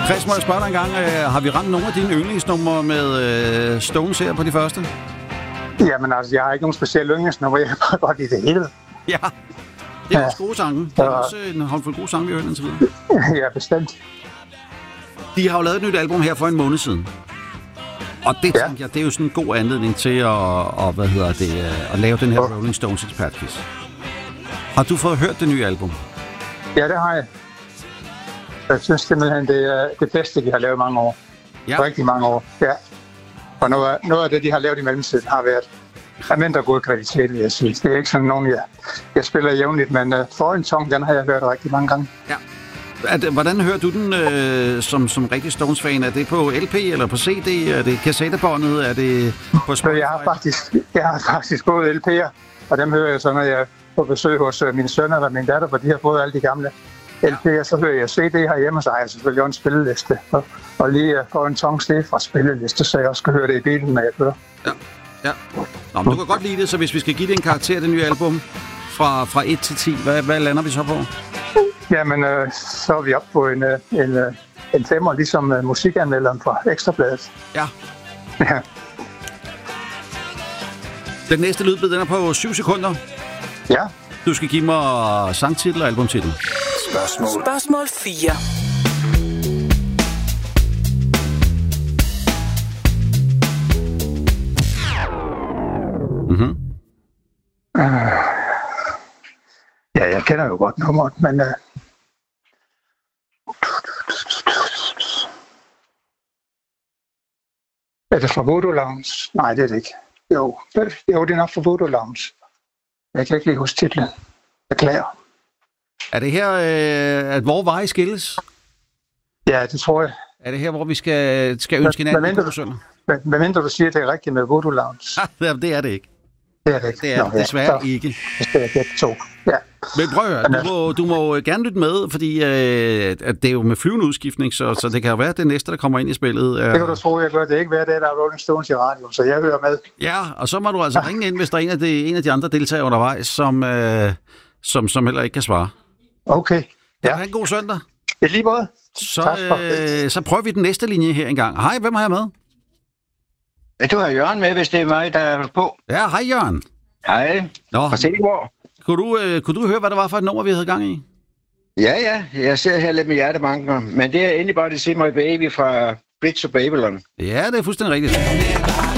Chris, må jeg spørge dig en gang, har vi ramt nogle af dine yndlingsnumre med Stones her på de første? Jamen altså, jeg har ikke nogen specielle yndlingsnumre. Jeg kan bare godt lide det hele. Ja, det er også gode sange. Det er også en håndfuld gode sange, vi har hørt indtil videre. Ja, bestemt. De har jo lavet et nyt album her for en måned siden. Og det tænker jeg, det er jo sådan en god anledning til at lave den her Rolling Stones ekspertquiz. Har du fået hørt det nye album? Ja, det har jeg. Jeg synes simpelthen, det er det bedste, de har lavet i mange år. Ja. Rigtig mange år, ja. Og noget af det, de har lavet i mellemtiden, har været af mindre god kvalitet, vil jeg sige. Det er ikke sådan nogen, jeg spiller jævnligt, men Foreign Song, den har jeg hørt rigtig mange gange. Ja. Hvordan hører du den som rigtig Stones-fan? Er det på LP eller på CD? Er det kassettebåndet? Er det på Spotify? Jeg har faktisk både LP'er, og dem hører jeg så, når jeg er på besøg hos min søn eller min datter, for de har fået alle de gamle LP'er. Så hører jeg CD herhjemme, så har jeg selvfølgelig også en spilleliste. Og lige for en song sted fra spilleliste, så jeg også skal høre det i bilen, når jeg kører. Ja. Nå, men du kan godt lide det, så hvis vi skal give det en karakter, det nye album, fra 1 til 10, hvad lander vi så på? Jamen, så er vi oppe på en femmer, ligesom musikanmelderen fra Ekstrabladet. Ja. Ja. Den næste lydbid, den er på 7 sekunder. Ja. Du skal give mig sangtitel og albumtitel. Spørgsmål 4. Mhm. Ja, jeg kender jo godt nummeret, men... Er det fra Voodoo Lounge? Nej, det er det ikke. Jo, det er nok fra Voodoo Lounge. Jeg kan ikke lige huske titlen. Beklager. Er det her, at hvor veje skilles? Ja, det tror jeg. Er det her, hvor vi skal ønske hinanden på søndag? Hvad mindre du siger, det er rigtigt med Voodoo Lounge? Det er det ikke. Det er det ikke. Det er det desværre ikke. Det er det to. Ja. Men prøv at høre, du må gerne lytte med, fordi at det er jo med flyvende udskiftning, så det kan jo være det næste, der kommer ind i spillet. Det kan du tro, jeg gør. Det er ikke hver dag, der er Rolling Stones i radio, så jeg hører med. Ja, og så må du altså ringe ind, hvis der er en af de andre deltagere undervejs, som heller ikke kan svare. Okay. Ja. Ha' en god søndag. I lige måde. Så prøver vi den næste linje her engang. Hej, hvem har jeg med? Du har Jørgen med, hvis det er mig, der er på. Ja, hej Jørgen. Hej. Nå. Fra Silkeborg. Kunne du høre, hvad det var for et nummer, vi havde gang i? Ja. Jeg ser her lidt med hjertebanker. Men det er endelig bare det See My Baby fra Bridge to Babylon. Ja, det er fuldstændig rigtigt.